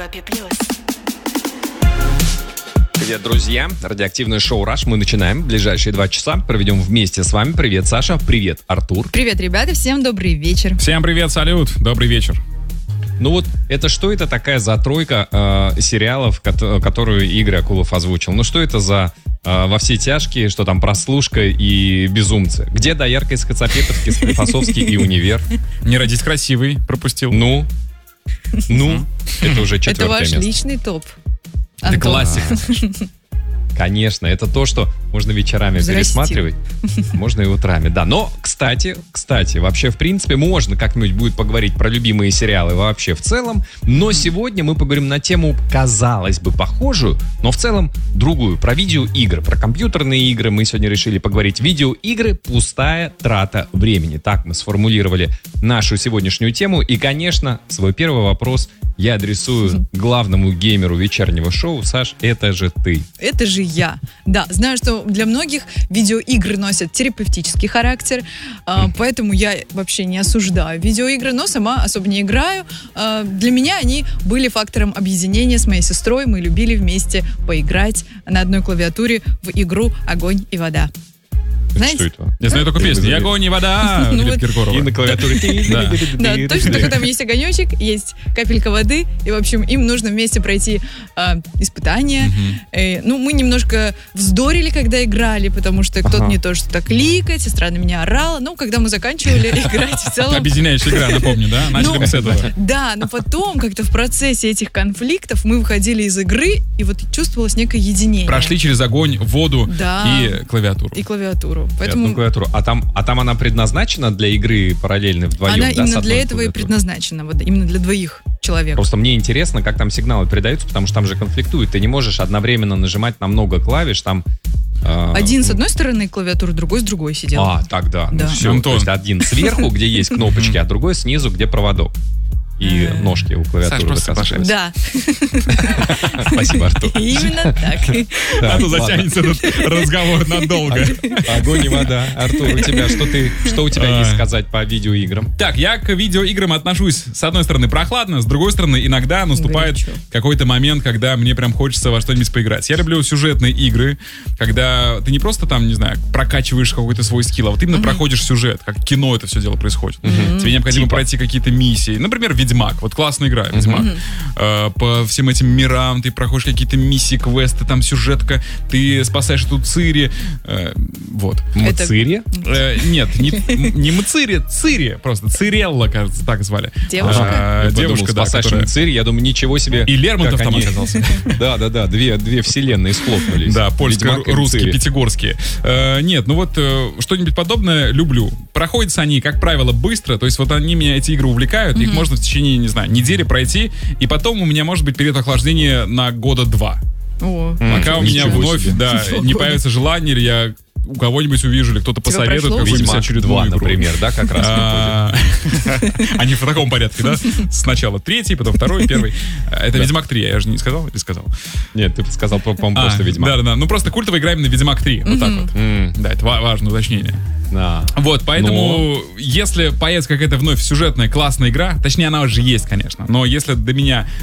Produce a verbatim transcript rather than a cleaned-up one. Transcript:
Европе плюс. Привет, друзья. Радиоактивное шоу «Раш». Мы начинаем. Ближайшие два часа проведем вместе с вами. Привет, Саша. Привет, Артур. Привет, ребята. Всем добрый вечер. Всем привет, салют. Добрый вечер. Ну вот, это что это такая за тройка э, сериалов, ко- которую Игорь Акулов озвучил? Ну что это за э, «Во все тяжкие», что там «Прослушка» и «Безумцы»? Где «Доярка из Хацапетовки», «Склифосовский» и «Универ»? «Не родись красивый» пропустил. Ну, ну, это уже четвертое Это ваш место. личный топ. Это Антон. классика. Конечно, это то, что можно вечерами Взрастил. пересматривать, можно и утрами, да. Но, кстати, кстати, вообще, в принципе, можно как-нибудь будет поговорить про любимые сериалы вообще в целом, но сегодня мы поговорим на тему, казалось бы, похожую, но в целом другую, про видеоигры, про компьютерные игры. Мы сегодня решили поговорить. Видеоигры — пустая трата времени. Так мы сформулировали нашу сегодняшнюю тему. И, конечно, свой первый вопрос я адресую главному геймеру вечернего шоу. Саш, это же ты. Это же я. Да, знаю, что для многих видеоигры носят терапевтический характер, э, поэтому я вообще не осуждаю видеоигры, но сама особо не играю. Э, для меня они были фактором объединения с моей сестрой. Мы любили вместе поиграть на одной клавиатуре в игру «Огонь и вода». Знаете? Что это? Я знаю только песню «Я огонь и вода» Ну Филиппа вот. Киркорова. И на клавиатуре. Да. Да, точно так, там есть огонечек, есть капелька воды, и, в общем, им нужно вместе пройти э, испытания. Э, ну, мы немножко вздорили, когда играли, потому что кто-то Ага. не то что-то кликать, сестра на меня орала. Ну, когда мы заканчивали играть в целом... Объединяющая игра, напомню, да? Начали Ну, мы с этого. Да, но потом как-то в процессе этих конфликтов мы выходили из игры, и вот чувствовалось некое единение. Прошли через огонь, воду Да. и клавиатуру. И клавиатуру. Одну Поэтому клавиатуру. А там, а там она предназначена для игры параллельно вдвоем, она да, с именно одной для этого и клавиатурой? предназначена. Вот, именно для двоих человек. Просто мне интересно, как там сигналы передаются, потому что там же конфликтует. Ты не можешь одновременно нажимать на много клавиш, там... э, Один с одной стороны клавиатуры, другой с другой сидел. А, так да. Да. Ну, все. Антон. То есть один сверху, где есть кнопочки, а другой снизу, где проводок. И Э. ножки у клавиатуры. Саш, просто высасываются. Да, Спасибо, Артур. именно так. Да, А то ладно. затянется этот разговор надолго. Огонь и вода. Артур, у тебя что ты, что у тебя А. есть сказать по видеоиграм? Так, я к видеоиграм отношусь, с одной стороны, прохладно, с другой стороны, иногда наступает Горячо. какой-то момент, когда мне прям хочется во что-нибудь поиграть. Я люблю сюжетные игры, когда ты не просто там, не знаю, прокачиваешь какой-то свой скилл, а вот именно проходишь сюжет, как кино это все дело происходит. Тебе необходимо Типа? пройти какие-то миссии. Например, Ведьмак. Вот классная игра, Ведьмак. Э, По всем этим мирам ты проходишь какие-то миссии, квесты, там сюжетка, ты спасаешь эту Цири. э, Вот. Мацири? Э, Нет, не, не Мацири, Цири, просто Цирелла, кажется, так звали. Девушка? А, Я подумал, девушка, да, спасаешь которая- Мацири, я думаю, ничего себе. И Лермонтов как там они- оказался. Да, да, да, две, две вселенные схлопнулись. Да, Ведьмак и польско-русские, Мцири. пятигорские. Э, Нет, ну вот э, что-нибудь подобное люблю. Проходятся они, как правило, быстро, то есть вот они меня, эти игры увлекают, их можно в течение, не знаю, недели пройти, и потом у меня может быть период охлаждения на года два. О, М, Пока у меня ничего вновь, себе. да, Два не года. появится желание, или я у кого-нибудь увижу, или кто-то Тебя посоветует прошло? какую-нибудь Ведьмак очередную два, игру. например, да, как раз выходит. А, Они в таком порядке, да? Сначала третий, потом второй, первый. Это Ведьмак три, я же не сказал или сказал? Нет, ты сказал, по-моему, А, просто Ведьмак. Да-да-да, ну просто культовая игра именно Ведьмак три, вот так вот. М, Да, это ва- важное уточнение. да. Вот, поэтому, если появится какая-то вновь сюжетная классная игра, точнее, она уже есть, конечно, но если до меня